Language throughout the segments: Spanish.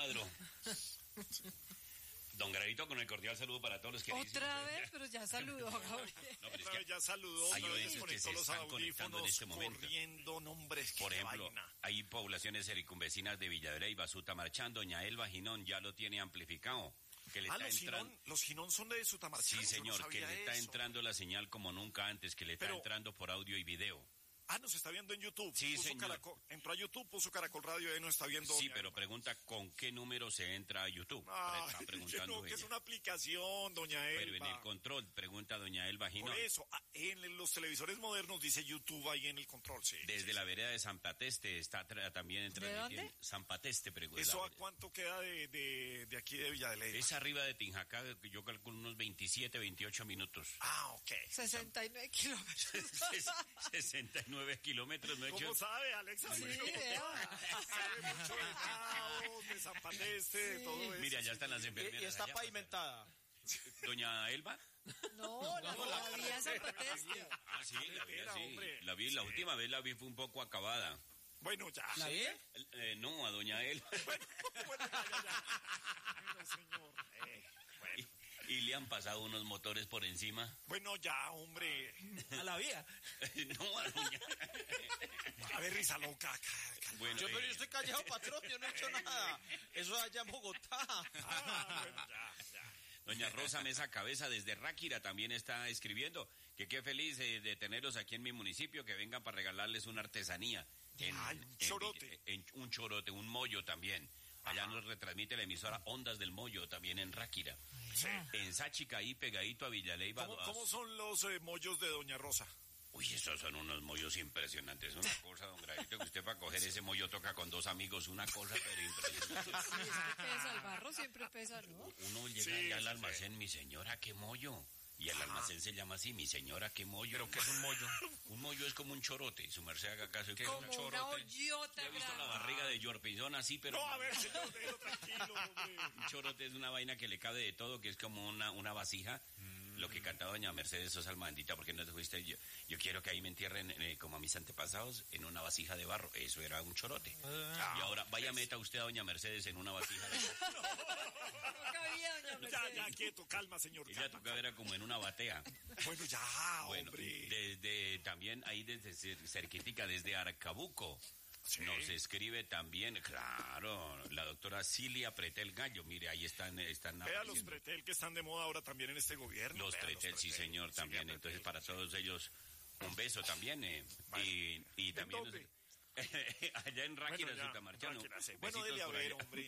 cuadro. Don Gravito, con el cordial saludo para todos los que otra vez, pero ya saludó, Gabriel. No, pero es que ya saludó, hay oyentes que se están conectando en este momento. Corriendo nombres, por ejemplo, hay poblaciones circunvecinas de Villa de Ley, Sutamarchán, Doña Elba Ginón ya lo tiene amplificado. Que le está entrando... los Ginón son de Sutamarchán. Sí, señor, que le está entrando la señal como nunca antes, que le está entrando por audio y video. Nos está viendo en YouTube. Sí, señor. Entró a YouTube, puso Caracol Radio y nos está viendo. Sí, pero pregunta con qué número se entra a YouTube. Está preguntando que es una aplicación, doña Elba. Pero en el control, pregunta doña Elba Ginón. Por eso, en los televisores modernos dice YouTube ahí en el control, sí. Desde la vereda de San Pateste está también transmitiendo. ¿De dónde? San Pateste, pregunta. ¿Eso a cuánto queda de aquí de Villa de Leyva? Es arriba de Tinjacá, yo calculo unos 27, 28 minutos. Ok. 69 kilómetros. 69 kilómetros, ¿no? ¿Cómo sabe, Alexa? Sí, sabe mucho de Naos, de San Pateste, de todo eso. Mira, ya están las enfermeras. ¿Y está pavimentada? ¿Doña Elba? No, la vía en San Pateste. Sí, la vi, la última vez la vi fue un poco acabada. Bueno, ya. ¿La vi? No, a doña Elba. Bueno, ya. Bueno, señor. Bueno. Y le han pasado unos motores por encima. Bueno, ya, hombre. ¿A la vía? No, a doña. A ver, risa loca. Bueno, pero yo estoy callado, patrón, yo no he hecho nada. Eso es allá en Bogotá. Bueno, ya. Doña Rosa Mesa Cabeza desde Ráquira también está escribiendo que qué feliz de tenerlos aquí en mi municipio, que vengan para regalarles una artesanía. Un chorote. Un chorote, un mollo también. Allá nos retransmite la emisora Ondas del Mollo, también en Ráquira. Sí. En Sáchica, ahí pegadito a Villaleyva. ¿Cómo son los mollos de doña Rosa? Uy, esos son unos mollos impresionantes. Una cosa, don Gravito, que usted para coger ese mollo toca con dos amigos. Una cosa, pero impresionante. Sí, es que pesa, el barro siempre pesa, ¿no? Uno llega allá al almacén, mi señora, qué mollo. Y el almacén se llama así, mi señora, qué mollo. ¿Pero qué es un mollo? Un mollo es como un chorote, y su merced haga caso. Como un chorote. una hoyota. ¿Ya ha visto la barriga de Yorpillón así, pero... No, a ver, señor, déjelo tranquilo, hombre. Un chorote es una vaina que le cabe de todo, que es como una vasija. Lo que cantaba doña Mercedes Sosa Almandita, porque no te fuiste, yo quiero que ahí me entierren como a mis antepasados en una vasija de barro. Eso era un chorote. Y ahora vaya meta usted a doña Mercedes en una vasija de barro. No cabía, doña Mercedes. Ya, quieto, calma, señor. Ella tocaba era como en una batea. Bueno, ya, bueno, hombre. También ahí desde cerquitica, desde Arcabuco. Sí. Nos escribe también, claro, la doctora Cilia Pretel Gallo. Mire, ahí están Vea los Pretel que están de moda ahora también en este gobierno. Los Pretel, sí señor, también. Pretel, entonces para todos ellos un beso también. Vale. Y también allá en Ráquira, Sutamarchán. Bueno, debe haber, hombre.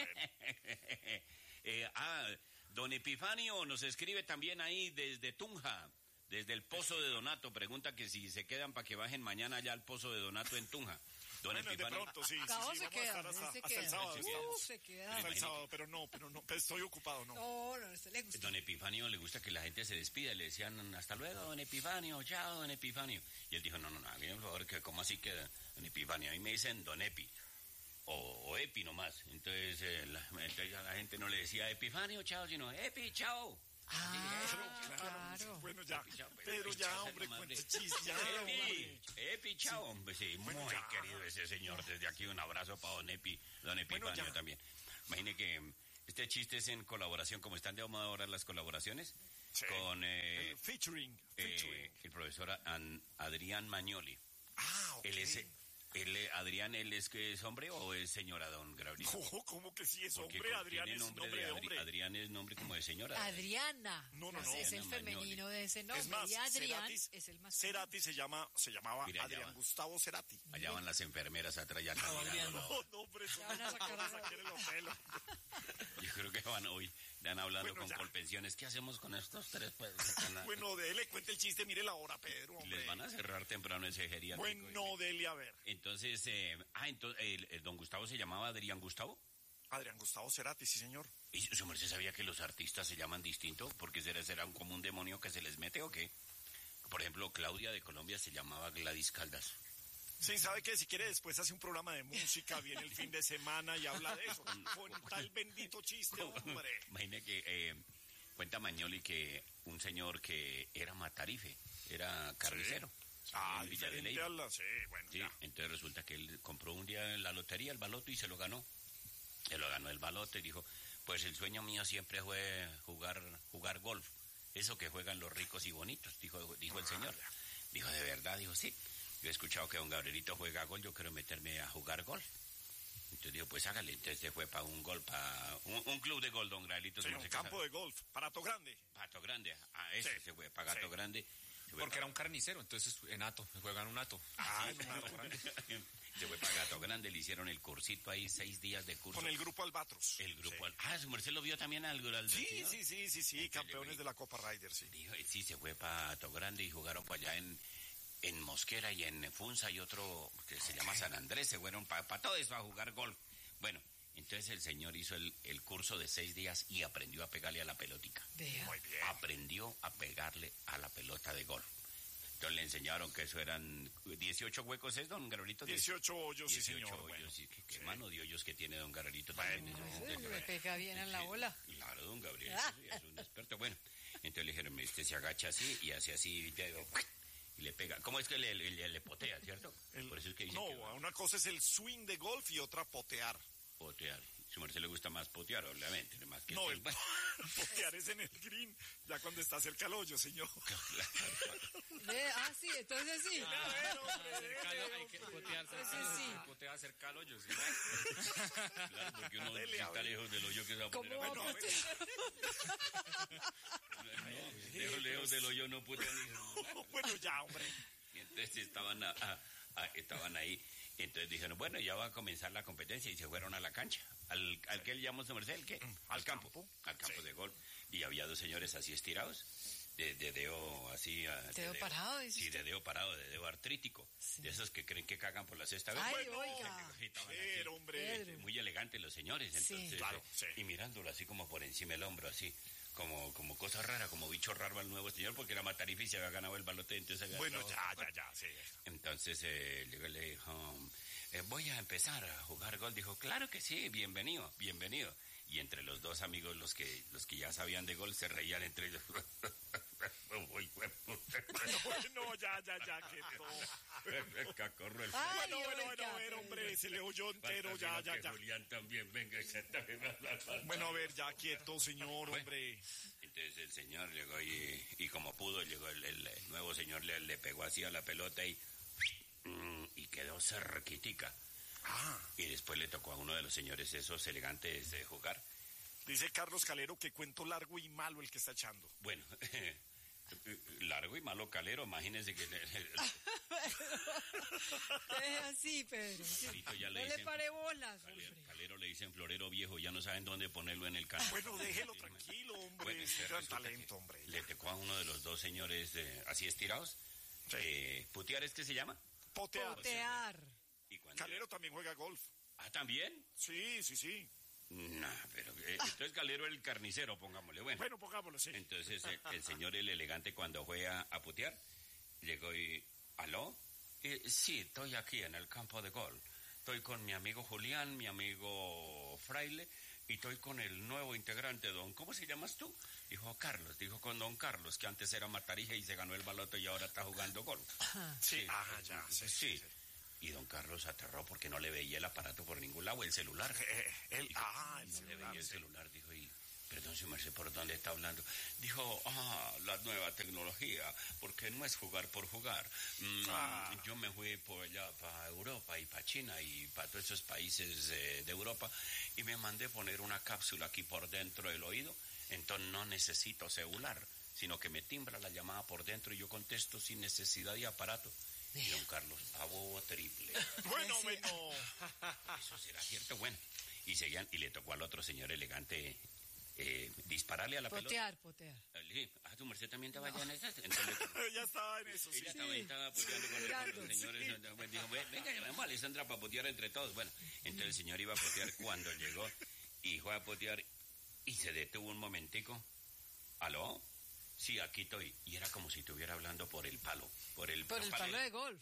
Don Epifanio nos escribe también ahí desde Tunja. Desde el Pozo de Donato, pregunta que si se quedan para que bajen mañana allá al Pozo de Donato en Tunja. Don Epifanio. De pronto, sí. Se queda, hasta el sábado. Se queda. Hasta el sábado, pero no, estoy ocupado, no. No, este le gusta. Don Epifanio le gusta que la gente se despida, le decían hasta luego, don Epifanio, chao, don Epifanio. Y él dijo, no, hágame por favor, que ¿cómo así queda, don Epifanio? A mí me dicen don Epi. O Epi nomás. Entonces, la gente no le decía Epifanio, chao, sino Epi, chao. Claro. Bueno, ya. Pero ya, hombre, cuente chis, ya. Epi, chao, hombre. Sí, bueno, muy ya. querido ese señor. Desde aquí un abrazo para don Epifanio bueno, también. Imagine que este chiste es en colaboración, como están de moda ahora las colaboraciones, sí. Con featuring. El profesor Adrián Magnoli. Ok. Adrián, ¿él es que es hombre o es señora, don Gabriel? ¿Cómo que sí es hombre? Adrián es nombre de hombre. Adrián es nombre como de señora. Adriana. No. Es el femenino de ese nombre. Es más, y Adrián es el masculino. Cerati se llamaba Mira, Adrián Gustavo Cerati. Allá van las enfermeras atrás ya. No, hombre, eso van a sacar los pelos. Yo creo que van hoy, van hablando con Colpensiones. ¿Qué hacemos con estos tres? Pues, bueno, dele, cuente el chiste, mire la hora, Pedro, hombre. Les van a cerrar temprano ese geriátrico. Bueno, dele a ver. Entonces, el don Gustavo se llamaba Adrián Gustavo. Adrián Gustavo Cerati, sí, señor. ¿Y su merced sabía que los artistas se llaman distinto? ¿Porque será un común demonio que se les mete o qué? Por ejemplo, Claudia de Colombia se llamaba Gladys Caldas. Sí, ¿sabe qué? Si quiere después hace un programa de música, viene el fin de semana y habla de eso. Con tal bendito chiste, hombre. Imagine que cuenta Magnoli que un señor que era matarife, era carnicero. Sí. Diferente a la... Sí, bueno, sí, entonces resulta que él compró un día en la lotería, el baloto, y se lo ganó. Él lo ganó el baloto y dijo, pues el sueño mío siempre fue jugar golf. Eso que juegan los ricos y bonitos, dijo el señor. Dijo, ¿de verdad? Dijo, sí. Yo he escuchado que don Gabrielito juega golf, yo quiero meterme a jugar golf. Entonces dijo, pues hágale. Entonces se fue para un golf, para un club de golf, don Gabrielito. Sí, un campo de golf, para Hato Grande. Pato Grande, ese se fue, para Gato Grande. Porque era un carnicero, entonces en Hato, juegan un Hato. En un Hato Grande. Se fue para Gato Grande, le hicieron el cursito ahí, 6 días de curso. Con el grupo Albatros. El grupo su merced lo vio también al Sí, campeones de la Copa Ryder, sí. Dijo, sí, se fue para Gato Grande y jugaron para allá en Mosquera y en Funza y otro que se llama San Andrés, se fueron para todo eso a jugar golf. Bueno, entonces el señor hizo el curso de 6 días y aprendió a pegarle a la pelotica. Muy bien. Aprendió a pegarle a la pelota de golf. Entonces le enseñaron que eso eran 18 huecos, ¿es, don Gabrielito? 18 hoyos, 18 sí, señor. 18 hoyos, bueno. Qué mano de hoyos que tiene don Gabrielito también. Le pega bien en la bola. Claro, don Gabriel, es un experto. Bueno, entonces le dijeron, usted se agacha así y hace así, y le pega. ¿Cómo es que le potea, cierto? Por eso es que dicen una cosa es el swing de golf y otra potear. Potear. Su merced le gusta más potear, obviamente. Más que no, el potear es en el green, ya cuando está cerca al hoyo, señor. Sí, entonces sí. Hay que potear cerca al hoyo, sí. Claro, porque uno está lejos del hoyo que se va a poner a potear. Lejos del hoyo no potea ni. Bueno, ya, hombre. Y entonces estaban ahí. Entonces dijeron, bueno, ya va a comenzar la competencia y se fueron a la cancha. ¿Al que él llamó su merced? ¿El qué? Al campo de golf. Y había 2 señores así estirados, de dedo así... ¿Dedo parado? Sí, de dedo parado, de dedo artrítico. Sí. De esos que creen que cagan por la sexta vez. Ay, bueno, oiga. Hombre. Muy elegantes los señores, entonces. Sí. Claro, sí. Y mirándolo así como por encima del hombro, así. Como cosa rara, como bicho raro al nuevo señor, porque era Matarife y se había ganado el balote, entonces... Bueno, ya, sí. Entonces le dijo, voy a empezar a jugar golf. Dijo, claro que sí, bienvenido. Y entre los 2 amigos, los que ya sabían de golf, se reían entre ellos. No, ya, que no. Cacorro el Bueno, hombre, se le oyó entero, ya. Julián también, venga. Bueno, a ver, ya quieto, señor, hombre. Entonces el señor llegó y como pudo, llegó el nuevo señor, le pegó así a la pelota y quedó cerquitica. Y después le tocó a uno de los señores esos elegantes de jugar. Dice Carlos Calero que cuento largo y malo el que está echando. Bueno, largo y malo Calero, imagínense que... Es así, Pedro. Ya no le pare bolas, Calero le dicen florero viejo, ya no saben dónde ponerlo en el canto. Bueno, déjelo tranquilo, hombre. Bueno, es gran talento, hombre. Le tocó a uno de los 2 señores así estirados. Sí. ¿Putear es que se llama? Potear. Calero también juega golf. ¿Ah, también? Sí. No, pero entonces Calero el carnicero, pongámosle. Bueno, pongámoslo, sí. Entonces el señor, el elegante, cuando fue a putear, llegó y... ¿Aló? Sí, estoy aquí en el campo de golf. Estoy con mi amigo Julián, mi amigo Fraile, y estoy con el nuevo integrante, ¿cómo se llamas tú? Dijo Carlos, con don Carlos, que antes era Matarije y se ganó el baloto y ahora está jugando golf. Sí. Ya. Sí. Y don Carlos aterró porque no le veía el aparato por ningún lado, el celular. El celular. Le veía el celular, dijo, perdón, señor Merced, ¿por dónde está hablando? Dijo, la nueva tecnología, porque no es jugar por jugar. Yo me fui por allá para Europa y para China y para todos esos países de Europa y me mandé poner una cápsula aquí por dentro del oído, entonces no necesito celular, sino que me timbra la llamada por dentro y yo contesto sin necesidad de aparato. Y don Carlos, a bobo triple. Bueno. Eso será cierto, bueno. Y seguían, y le tocó al otro señor elegante dispararle a la pelota. Potear. Sí. Tu merced también estaba allá en esas. Entonces, ya estaba en eso, sí. Ella estaba poteando con los señores. Sí. Dijo, venga, vamos a Alessandra para potear entre todos. Bueno, entonces el señor iba a potear cuando llegó y fue a potear y se detuvo un momentico. ¿Aló? Sí, aquí estoy. Y era como si estuviera hablando por el palo. Por el palo de golf.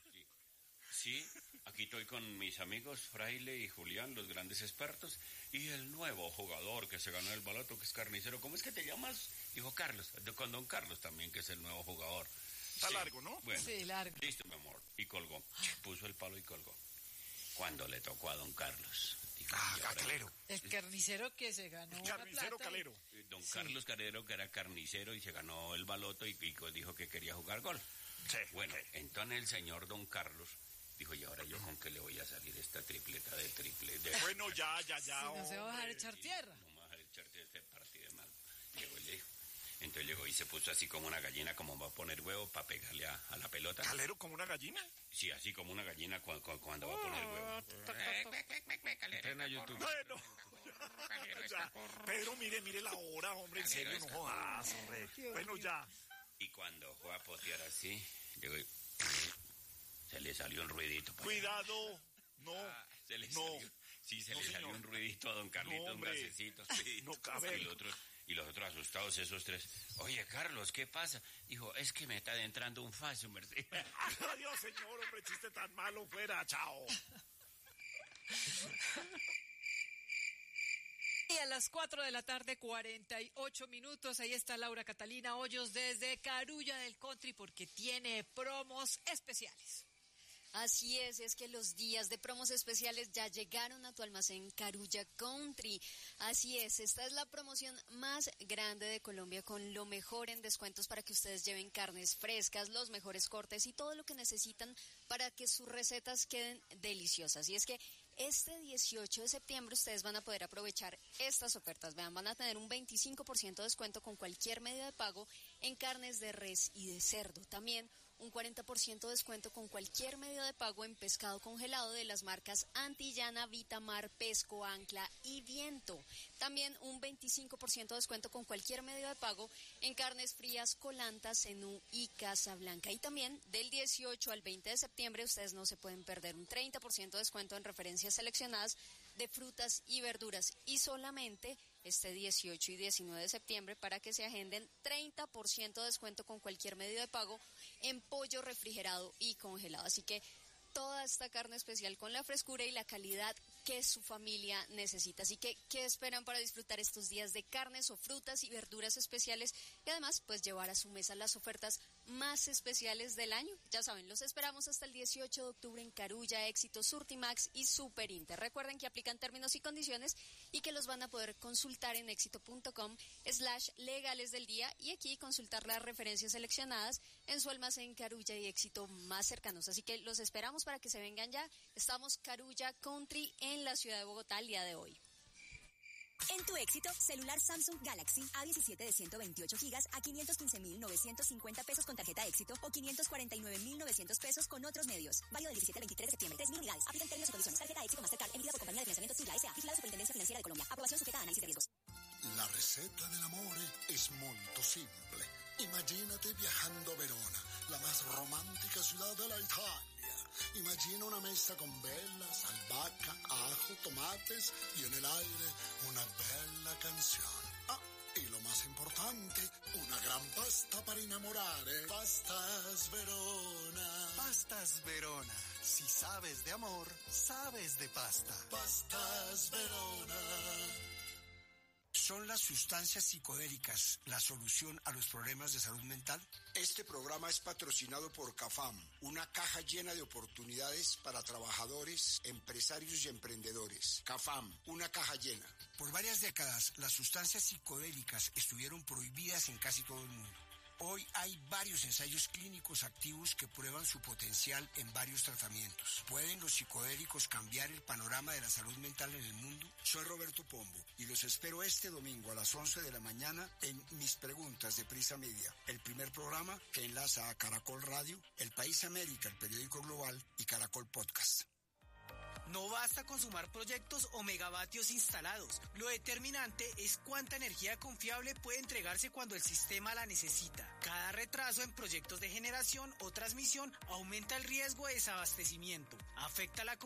Sí, aquí estoy con mis amigos Fraile y Julián, los grandes expertos, y el nuevo jugador que se ganó el baloto, que es carnicero. ¿Cómo es que te llamas? Dijo Carlos, con don Carlos también, que es el nuevo jugador. Está largo, ¿no? Bueno, sí, largo. Listo, mi amor. Y colgó. Puso el palo y colgó. cuando le tocó a don Carlos. Dijo, y ahora Calero. El carnicero que se ganó El una carnicero plata. Calero. Don Carlos Calero, que era carnicero y se ganó el baloto y dijo que quería jugar golf. Sí. Bueno, entonces el señor don Carlos dijo, y ahora yo con qué le voy a salir esta tripleta de triple. Bueno, ya, Si no se va a dejar hombre. echar tierra. No me va a dejar echar este partido de mal. Llegó y le dijo. Entonces llegó y se puso así como una gallina, como va a poner huevo para pegarle a la pelota. ¿Calero como una gallina? Sí, así como una gallina cuando va a poner huevo. Entrena YouTube. Bueno. Ya. Pedro, mire la hora, hombre, en serio, no jodas, hombre. Bueno, ya. Y cuando fue a potear así, llegó y se le salió un ruidito. por ahí. Cuidado. No. Se le No. salió, sí, se No, le salió señor. un ruidito a don Carlitos, No, un hombre. bracecito. Sí. No, a ver. Y los otros asustados, esos tres. Oye, Carlos, ¿qué pasa? Dijo, es que me está entrando un falso, Mercedes. Adiós, señor, hombre, chiste tan malo, fuera, chao. Y a las 4 de la tarde, 48 minutos, ahí está Laura Catalina Hoyos desde Carulla del Country porque tiene promos especiales. Así es que los días de promos especiales ya llegaron a tu almacén Carulla Country. Así es, esta es la promoción más grande de Colombia con lo mejor en descuentos para que ustedes lleven carnes frescas, los mejores cortes y todo lo que necesitan para que sus recetas queden deliciosas. Y es que este 18 de septiembre ustedes van a poder aprovechar estas ofertas. Vean, van a tener un 25% de descuento con cualquier medio de pago en carnes de res y de cerdo. También un 40% de descuento con cualquier medio de pago en pescado congelado de las marcas Antillana, Vitamar, Pesco, Ancla y Viento. También un 25% de descuento con cualquier medio de pago en carnes frías, Colanta, Zenú y Casablanca. Y también del 18 al 20 de septiembre ustedes no se pueden perder un 30% de descuento en referencias seleccionadas de frutas y verduras. Y solamente este 18 y 19 de septiembre para que se agenden 30% de descuento con cualquier medio de pago en pollo refrigerado y congelado. Así que toda esta carne especial con la frescura y la calidad que su familia necesita. Así que, ¿qué esperan para disfrutar estos días de carnes o frutas y verduras especiales? Y además, pues llevar a su mesa las ofertas más especiales del año. Ya saben, los esperamos hasta el 18 de octubre en Carulla, Éxito, Surtimax y Super Inter. Recuerden que aplican términos y condiciones y que los van a poder consultar en éxito.com/legales del día y aquí consultar las referencias seleccionadas en su almacén Carulla y Éxito más cercanos. Así que los esperamos para que se vengan ya. Estamos Carulla Country en la ciudad de Bogotá el día de hoy. En tu Éxito, celular Samsung Galaxy A17 de 128 gigas a 515.950 pesos con tarjeta Éxito o 549.900 pesos con otros medios. Válido del 17 al 23 de septiembre. 3.000 unidades. Aplican términos y condiciones. Tarjeta Éxito Mastercard emitida por Compañía de Financiamiento Sigla S.A. Vigilada Superintendencia Financiera de Colombia. Aprobación sujeta a análisis de riesgos. La receta dell'amore es molto simple. Imagínate viajando a Verona, la más romántica ciudad de la Italia. Imagina una mesa con velas, albahaca, ajo, tomates y en el aire una bella canción. Ah, y lo más importante, una gran pasta para innamorare. Pastas Verona. Pastas Verona. Si sabes de amor, sabes de pasta. Pastas Verona. ¿Son las sustancias psicodélicas la solución a los problemas de salud mental? Este programa es patrocinado por CAFAM, una caja llena de oportunidades para trabajadores, empresarios y emprendedores. CAFAM, una caja llena. Por varias décadas, las sustancias psicodélicas estuvieron prohibidas en casi todo el mundo. Hoy hay varios ensayos clínicos activos que prueban su potencial en varios tratamientos. ¿Pueden los psicodélicos cambiar el panorama de la salud mental en el mundo? Soy Roberto Pombo y los espero este domingo a las 11 de la mañana en Mis Preguntas de Prisa Media, el primer programa que enlaza a Caracol Radio, El País América, el periódico global y Caracol Podcast. No basta con sumar proyectos o megavatios instalados. Lo determinante es cuánta energía confiable puede entregarse cuando el sistema la necesita. Cada retraso en proyectos de generación o transmisión aumenta el riesgo de desabastecimiento, afecta la